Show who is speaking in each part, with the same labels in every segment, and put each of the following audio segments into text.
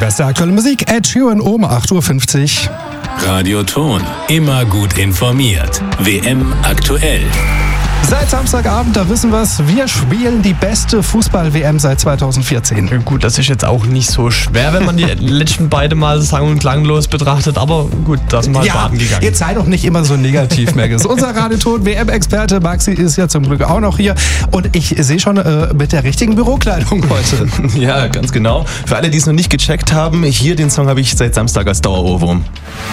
Speaker 1: beste aktuelle Musik. Ed Sheeran um 8.50 Uhr.
Speaker 2: Radio Ton. Immer gut informiert. WM aktuell.
Speaker 1: Seit Samstagabend, da wissen wir es, wir spielen die beste Fußball-WM seit 2014.
Speaker 3: Gut, das ist jetzt auch nicht so schwer, wenn man die letzten beide Mal sang- und klanglos betrachtet, aber gut, da sind wir halt baden gegangen.
Speaker 1: Jetzt sei doch nicht immer so negativ, Merges. Unser Radioton WM-Experte Maxi ist ja zum Glück auch noch hier und ich sehe schon mit der richtigen Bürokleidung heute.
Speaker 4: Ja, ganz genau. Für alle, die es noch nicht gecheckt haben, hier den Song habe ich seit Samstag als Dauerohrwurm.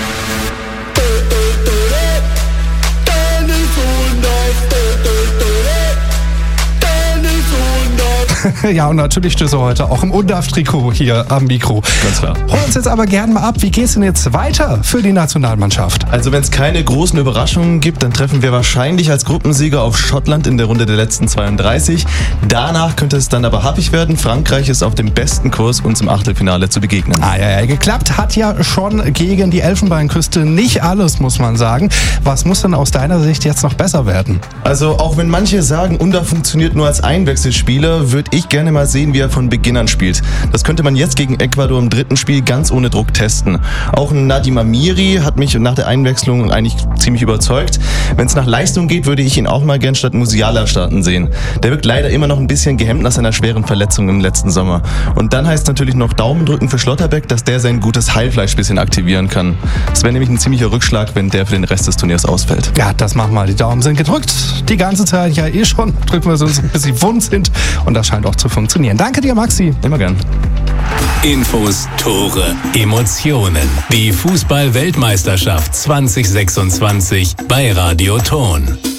Speaker 1: Ja, und natürlich stößt er heute auch im UNDAF-Trikot hier am Mikro.
Speaker 4: Ganz klar.
Speaker 1: Hol uns jetzt aber gerne mal ab, wie geht's denn jetzt weiter für die Nationalmannschaft?
Speaker 4: Also wenn es keine großen Überraschungen gibt, dann treffen wir wahrscheinlich als Gruppensieger auf Schottland in der Runde der letzten 32. Danach könnte es dann aber happig werden. Frankreich ist auf dem besten Kurs, uns im Achtelfinale zu begegnen.
Speaker 1: Ja, geklappt hat ja schon gegen die Elfenbeinküste nicht alles, muss man sagen. Was muss denn aus deiner Sicht jetzt noch besser werden?
Speaker 4: Also auch wenn manche sagen, UNDAF funktioniert nur als Einwechselspieler, würde ich gerne mal sehen, wie er von Beginn an spielt. Das könnte man jetzt gegen Ecuador im dritten Spiel ganz ohne Druck testen. Auch Nadim Amiri hat mich nach der Einwechslung eigentlich ziemlich überzeugt. Wenn es nach Leistung geht, würde ich ihn auch mal gern statt Musiala starten sehen. Der wirkt leider immer noch ein bisschen gehemmt nach seiner schweren Verletzung im letzten Sommer. Und dann heißt natürlich noch Daumen drücken für Schlotterbeck, dass der sein gutes Heilfleisch ein bisschen aktivieren kann. Das wäre nämlich ein ziemlicher Rückschlag, wenn der für den Rest des Turniers ausfällt.
Speaker 1: Ja, das machen wir. Die Daumen sind gedrückt. Die ganze Zeit ja schon. Drücken wir sie uns, bis sie wund sind. Und das scheint auch zu funktionieren. Danke dir, Maxi.
Speaker 4: Immer gern.
Speaker 2: Infos, Tore, Emotionen. Die Fußball-Weltmeisterschaft 2026 bei Radio Ton.